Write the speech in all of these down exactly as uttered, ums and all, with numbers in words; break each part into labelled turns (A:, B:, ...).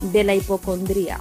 A: de la hipocondría.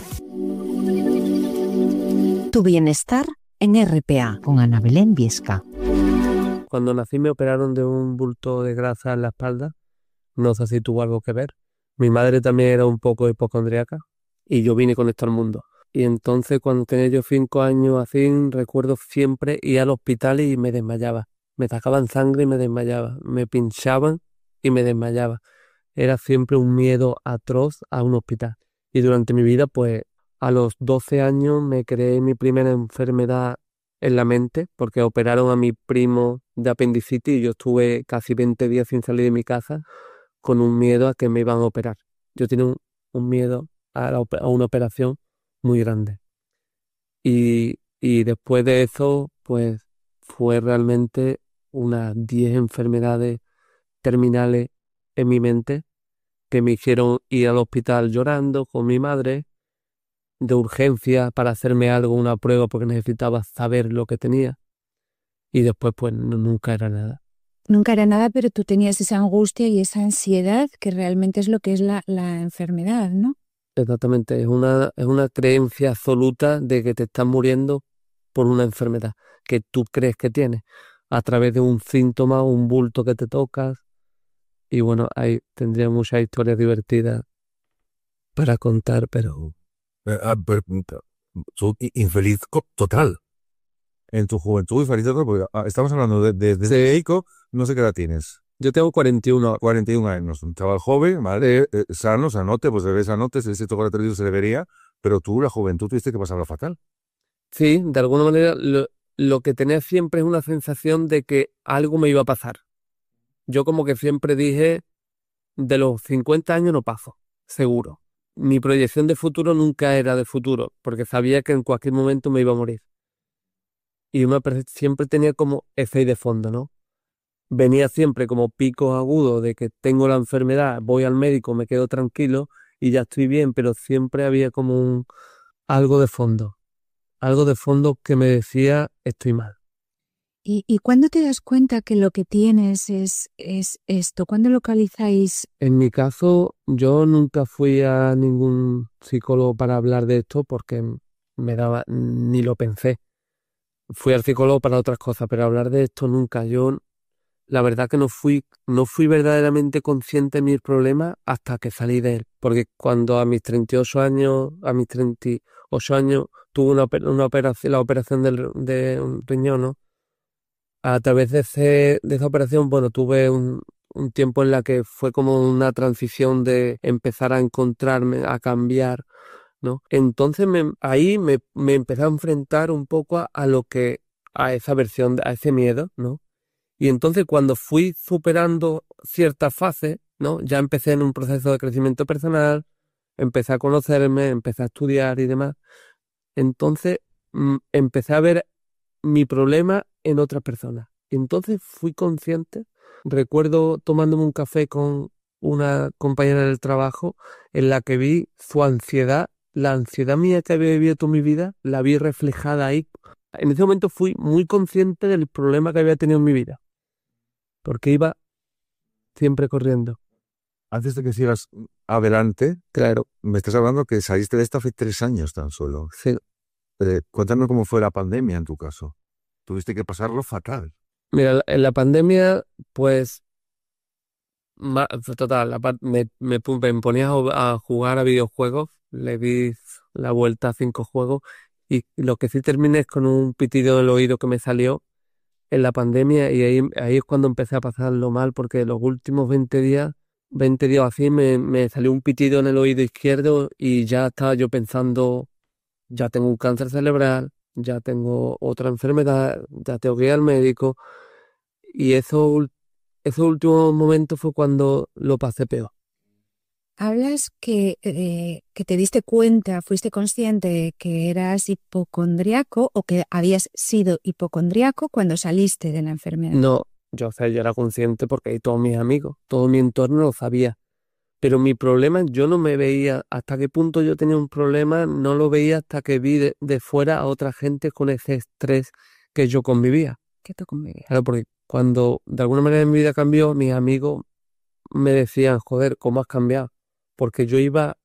B: Tu bienestar en R P A con Ana Belén Viesca.
C: Cuando nací me operaron de un bulto de grasa en la espalda. No sé si tuvo algo que ver. Mi madre también era un poco hipocondríaca y yo vine con esto al mundo. Y entonces cuando tenía yo cinco años así, recuerdo siempre ir al hospital y me desmayaba. Me sacaban sangre y me desmayaba. Me pinchaban y me desmayaba. Era siempre un miedo atroz a un hospital. Y durante mi vida, pues a los doce años me creé mi primera enfermedad en la mente porque operaron a mi primo de apendicitis y yo estuve casi veinte días sin salir de mi casa con un miedo a que me iban a operar. Yo tenía un, un miedo a, la, a una operación muy grande. Y, y después de eso, pues fue realmente unas diez enfermedades terminales en mi mente que me hicieron ir al hospital llorando con mi madre de urgencia para hacerme algo, una prueba, porque necesitaba saber lo que tenía. Y después, pues, no, nunca era nada.
D: Nunca era nada, pero tú tenías esa angustia y esa ansiedad que realmente es lo que es la, la enfermedad, ¿no?
C: Exactamente, es una, es una creencia absoluta de que te estás muriendo por una enfermedad que tú crees que tienes, a través de un síntoma, un bulto que te tocas. Y bueno, ahí tendría muchas historias divertidas para contar, pero...
E: Eh, ah, pero, tú, infeliz co- total. En tu juventud, infeliz total, porque ah, estamos hablando de, de, de
C: Sí.
E: médico, no sé qué edad tienes.
C: Yo tengo cuarenta y uno.
E: cuarenta y un años, un chaval joven, ¿vale? Eh, sano, sanote, pues se ve sanote, si se toca la televisión se le vería, pero tú, la juventud, tuviste que pasarlo fatal.
C: Sí, de alguna manera lo, lo que tenía siempre es una sensación de que algo me iba a pasar. Yo como que siempre dije, de los cincuenta años no paso, seguro. Mi proyección de futuro nunca era de futuro, porque sabía que en cualquier momento me iba a morir. Y una per- siempre tenía como ese de fondo, ¿no? Venía siempre como picos agudos de que tengo la enfermedad, voy al médico, me quedo tranquilo y ya estoy bien, pero siempre había como un algo de fondo, algo de fondo que me decía estoy mal.
D: ¿Y, y cuándo te das cuenta que lo que tienes es, es esto? ¿Cuándo localizáis?
C: En mi caso, yo nunca fui a ningún psicólogo para hablar de esto porque me daba, ni lo pensé. Fui al psicólogo para otras cosas, pero hablar de esto nunca. Yo, la verdad que no fui, no fui verdaderamente consciente de mis problemas hasta que salí de él. Porque cuando a mis treinta y ocho años, a mis treinta y ocho años, tuve una, oper- una operación, la operación del, de un riñón, ¿no? A través de, ese, de esa operación, bueno, tuve un, un tiempo en la que fue como una transición de empezar a encontrarme, a cambiar, ¿no? Entonces me, ahí me, me empecé a enfrentar un poco a, a lo que, a esa versión, a ese miedo, ¿no? Y entonces cuando fui superando ciertas fases, ¿no? Ya empecé en un proceso de crecimiento personal, empecé a conocerme, empecé a estudiar y demás. Entonces mm, empecé a ver mi problema en otras personas. Y entonces fui consciente. Recuerdo tomándome un café con una compañera del trabajo en la que vi su ansiedad, la ansiedad mía que había vivido toda mi vida, la vi reflejada ahí. En ese momento fui muy consciente del problema que había tenido en mi vida, porque iba siempre corriendo.
E: Antes de que sigas adelante,
C: Claro,
E: me estás hablando que saliste de esta hace tres años tan solo.
C: sí.
E: Eh, cuéntanos cómo fue la pandemia en tu caso. Tuviste que pasarlo fatal.
C: Mira, en la pandemia, pues, ma- total, la pa- me, me, pu- me ponía a ju- a jugar a videojuegos, le di la vuelta a cinco juegos y lo que sí terminé es con un pitido del oído que me salió en la pandemia y ahí, ahí es cuando empecé a pasarlo mal porque los últimos veinte días, veinte días así, me, me salió un pitido en el oído izquierdo y ya estaba yo pensando, ya tengo un cáncer cerebral, ya tengo otra enfermedad, ya tengo que ir al médico y eso, ul- esos últimos momentos fue cuando lo pasé peor.
D: Hablas que, eh, que te diste cuenta, fuiste consciente que eras hipocondriaco o que habías sido hipocondriaco cuando saliste de la enfermedad.
C: No, yo, o sea, yo era consciente porque ahí todos mis amigos, todo mi entorno lo sabía. Pero mi problema, yo no me veía hasta qué punto yo tenía un problema, no lo veía hasta que vi de, de fuera a otra gente con ese estrés que yo convivía.
D: ¿Qué tú convivías?
C: Claro, porque cuando de alguna manera mi vida cambió, mis amigos me decían, joder, ¿cómo has cambiado? Porque yo iba